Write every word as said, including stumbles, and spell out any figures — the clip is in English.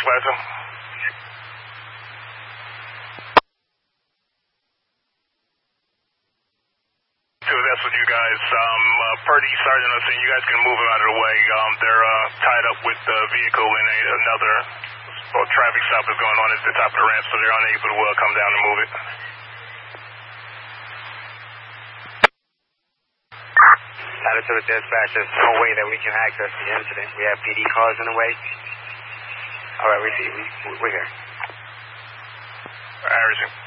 Plaza. So that's with you guys. Um, uh, Purdy, Sergeant, I'm saying you guys can move them out of the way. Um, they're uh, tied up with the vehicle and a, another well, traffic stop is going on at the top of the ramp, so they're unable to uh, come down and move it. Added to the dispatch, there's no way that we can access the incident. We have P D cars in the way. All right, we see. We, we're here. Harrison.